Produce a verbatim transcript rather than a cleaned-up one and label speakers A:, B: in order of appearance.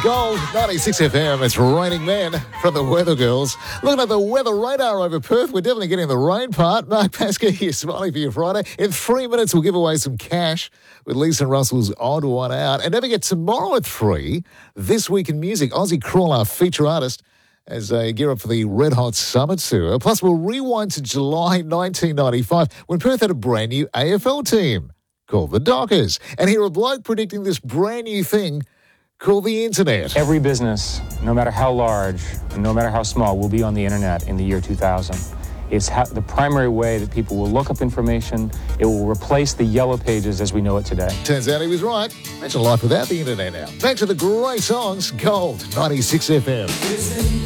A: Gold, ninety-six F M. It's Raining Men from the Weather Girls. Looking at the weather radar over Perth, we're definitely getting the rain part. Mark Pascoe here, smiling for you Friday. In three minutes, we'll give away some cash with Lisa Russell's Odd One Out. And don't forget, tomorrow at three, This Week in Music, Aussie Crawler feature artist, as they gear up for the Red Hot Summer Tour. Plus, we'll rewind to July nineteen ninety-five when Perth had a brand new A F L team called the Dockers. And hear a bloke predicting this brand new thing called the internet.
B: Every business, no matter how large, and no matter how small, will be on the internet in the year two thousand. It's how, the primary way that people will look up information. It will replace the yellow pages as we know it today.
A: Turns out he was right. Imagine life without the internet now. Back to the great songs. Gold, ninety-six F M.